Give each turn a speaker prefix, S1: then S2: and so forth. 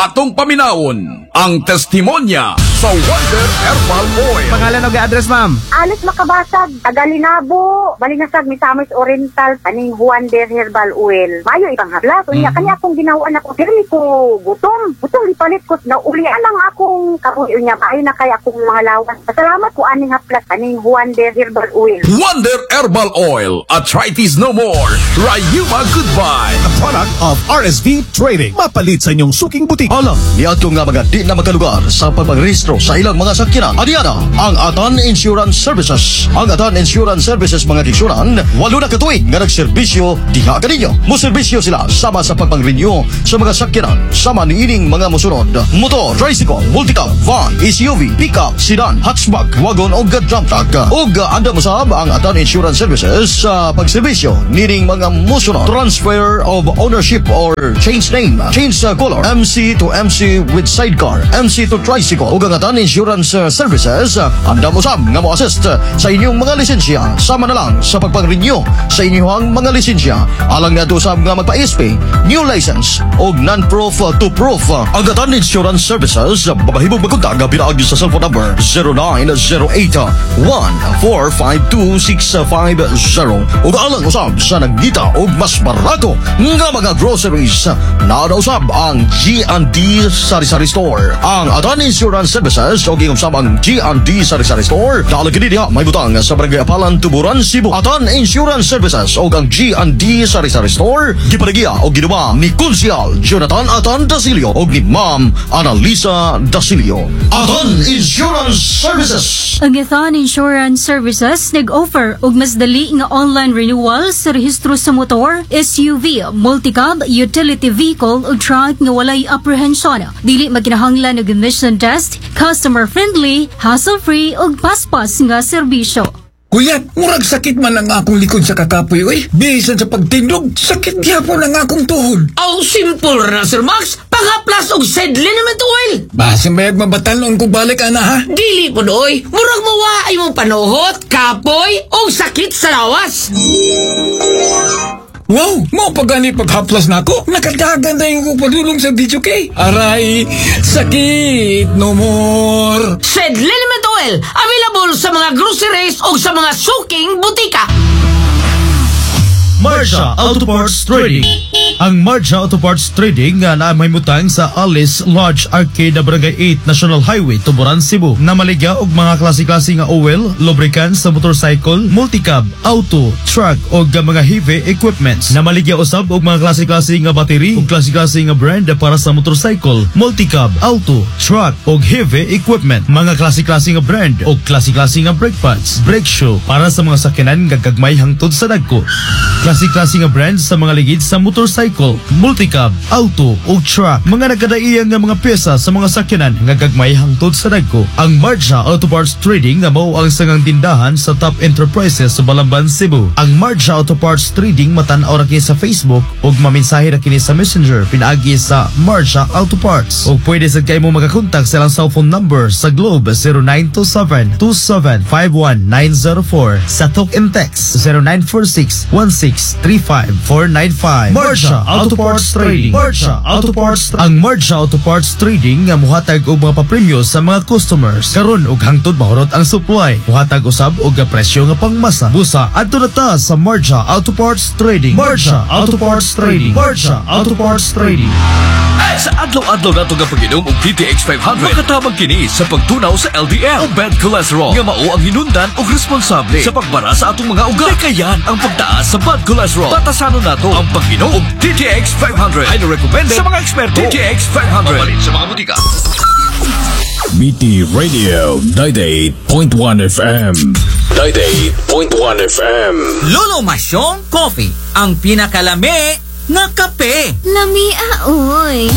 S1: atong paminawon ang testimonya sa Wonder Herbal Oil.
S2: Pangalan o address, ma'am?
S3: Alis Makabasag, Tagalinabo, Balingasag, Misamis Oriental, kaning Wonder Herbal Oil. Mayo ipanghaplas. Unya kanya akong ginawa na ko. Dirmi ko gutom. Gutom lipalit ko. Naulian lang akong kabuhi. Unya maayo na kay akong mga lawas. Pasalamat ko aning haplas kaning Wonder Herbal Oil.
S1: Wonder Herbal Oil. Arthritis no more. Rayuma goodbye.
S4: A product of RSV Trading. Mapalit sa inyong suking butik.
S5: Alam, niadto nga mga di na makalugar sa pagpagrehistro sa ilang mga sakyanan. Adiana, ang Atan Insurance Services. Ang Atan Insurance Services mga kiksunan, 8 na katuig nga nagserbisyo diha kaninyo. Moserbisyo sila sama sa pagpang-renew sa mga sakyanan. Sama ni ining mga musunod: motor, tricycle, multicab, van, SUV, pickup, sedan, hatchback, wagon o dump truck. Og anda mosab ang Atan Insurance Services sa pagserbisyo nining mga musunod: transfer of ownership or change name, change color, MC to MC with sidecar, MC to tricycle. Ug ang Atan Insurance Services anda mosab nga mo-assist sa inyong mga lisensya. Sama na lang sa pagpang-renew sa inyong mga lisensya. Alang nga usab nga magpa-SP, new license o non-proof to proof. Ang Atan Insurance Services babahibog magkontak nga pinaagi sa cellphone number 0908-1452650. Ug alang usab sa nagdita og mas barato nga mga groceries na usab ang G&D Sari-Sari Store. Ang Atan Insurance Services o gingusab ang G&D Sari-Sari Store dalagin diha may butang sa Barangay Apalan, Tuburan, Cebu. Atan Insurance Services o ang G&D Sari-Sari Store gipanagiya o ginuba ni Konsyal Jonathan Atan Dasilio o ni Ma'am Analisa Dasilio. Atan Insurance Services.
S6: Ang Atan Insurance Services nag-offer og mas dali nga online renewal sa rehistro sa motor, SUV, multicab, utility vehicle o truck nga walay apprehension. Dili maginahanglan og emission test, customer friendly, hassle-free ug paspas nga serbisyo.
S7: Kuya, murag sakit man ang akong likod sa kakapoy, oy. Bisan sa pagtindog, sakit gyapon ang akong tuhod.
S8: Ang simple ra, Sir Max. Panghaplas og Sedlinament Oil.
S7: Basta mayag mabatalon kung balik, ana, ha?
S8: Dili po doy. Murag mawaay mong panuhot, kapoy, o sakit sa lawas.
S7: Wow, mo pagani paghaplas na ako. Nakadagan na yung padulong sa video kay. Aray, sakit no more.
S8: Sedlinament Oil. Available sa mga groceries o sa mga suking butika.
S9: Marsha Auto Parts Trading. Ang Marsha Auto Parts Trading nga na may mutang sa Alice Lodge Arcade, Barangay 8 National Highway, Tuburan, Cebu. Na maligya og mga klase-klase nga oil, lubricants sa motorcycle, multicab, auto, truck og mga heavy equipments. Na maligya usab og mga klase-klase nga battery og klase-klase nga brand para sa motorcycle, multicab, auto, truck og heavy equipment. Mga klase-klase nga brand og klase-klase nga brake pads, brake shoe para sa mga sakyanan nga gagmay hangtod sa dagko. Klase-klase nga brand sa mga ligid sa motorcycle, multicab, auto o truck. Mga nagkadaiyang nga mga pyesa sa mga sakyanan nga gagmay hangtod sa dagko. Ang Marsha Auto Parts Trading nga mao ang sangang tindahan sa top enterprises sa Balamban, Cebu. Ang Marsha Auto Parts Trading matan-aw ra kini sa Facebook ug mamensahe ra kini sa Messenger pinaagi sa Marsha Auto Parts. Ug pwede sad kay mo makakontak sa ilang cellphone number sa Globe 0927-2751904, sa talk and text 0946-1635-495. Marsha Auto Parts Trading. Marsha Auto Parts. Ang Marsha Auto Parts Trading nga muhatag og mga papremyo sa mga customers. Karon og hangtod mahurot ang supply. Muhatag usab og presyo nga pangmasa. Busa adto na ta sa Marsha Auto Parts Trading. Marsha Auto Parts Trading. Marsha Auto Parts Trading.
S1: Sa adlaw-adlaw nato nga pag-inom og DTX 500, makatabang kini sa pagtunaw sa LDL o bad cholesterol nga mao ang hinundan og responsable sa pagbara sa atong mga ugat. Kayan ang pagtaas sa bad cholesterol. Batasanon nato ang pag-inom og DTX 500. Ay recommended sa mga eksperto. DTX 500 mabalin sa mga butika.
S10: BT Radio 98.1 FM. 98.1 FM.
S8: Lolo Masyong Coffee. Ang pinakalami nga kape.
S6: Lami aoy.